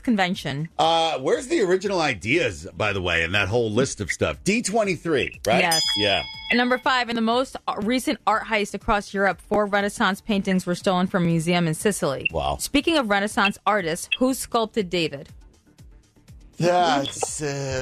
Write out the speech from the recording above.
convention. Where's the original ideas, by the way, in that whole list of stuff? D23, right? Yes. Yeah. And number 5, in the most recent art heist across Europe, 4 Renaissance paintings were stolen from a museum in Sicily. Wow. Speaking of Renaissance artists, who sculpted David? That's